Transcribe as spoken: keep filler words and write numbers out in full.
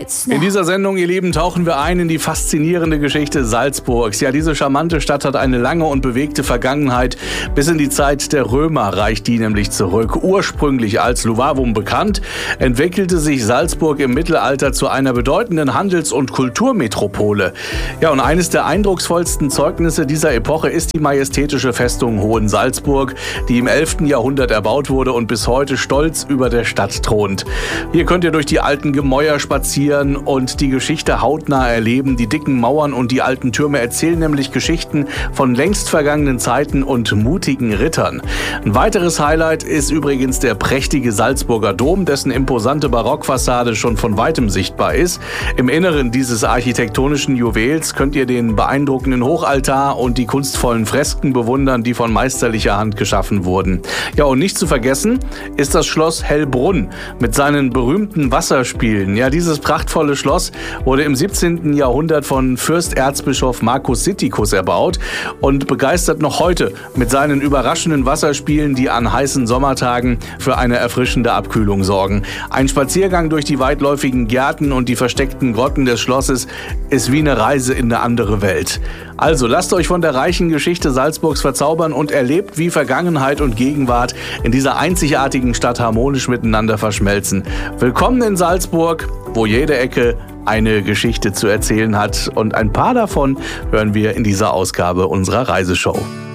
Jetzt. In dieser Sendung, ihr Lieben, tauchen wir ein in die faszinierende Geschichte Salzburgs. Ja, diese charmante Stadt hat eine lange und bewegte Vergangenheit. Bis in die Zeit der Römer reicht die nämlich zurück. Ursprünglich als Luvavum bekannt, entwickelte sich Salzburg im Mittelalter zu einer bedeutenden Handels- und Kulturmetropole. Ja, und eines der eindrucksvollsten Zeugnisse dieser Epoche ist die majestätische Festung Hohensalzburg, die im elften Jahrhundert erbaut wurde und bis heute stolz über der Stadt thront. Hier könnt ihr durch die alten Gemäuer spazieren und die Geschichte hautnah erleben. Die dicken Mauern und die alten Türme erzählen nämlich Geschichten von längst vergangenen Zeiten und mutigen Rittern. Ein weiteres Highlight ist übrigens der prächtige Salzburger Dom, dessen imposante Barockfassade schon von weitem sichtbar ist. Im Inneren dieses architektonischen Juwels könnt ihr den beeindruckenden Hochaltar und die kunstvollen Fresken bewundern, die von meisterlicher Hand geschaffen wurden. Ja, und nicht zu vergessen ist das Schloss Hellbrunn mit seinen berühmten Wasserspielen. Ja, dieses prachtvolle Schloss wurde im siebzehnten Jahrhundert von Fürsterzbischof Marcus Sitticus erbaut und begeistert noch heute mit seinen überraschenden Wasserspielen, die an heißen Sommertagen für eine erfrischende Abkühlung sorgen. Ein Spaziergang durch die weitläufigen Gärten und die versteckten Grotten des Schlosses ist wie eine Reise in eine andere Welt. Also lasst euch von der reichen Geschichte Salzburgs verzaubern und erlebt, wie Vergangenheit und Gegenwart in dieser einzigartigen Stadt harmonisch miteinander verschmelzen. Willkommen in Salzburg, wo jede Ecke eine Geschichte zu erzählen hat. Und ein paar davon hören wir in dieser Ausgabe unserer Reiseshow.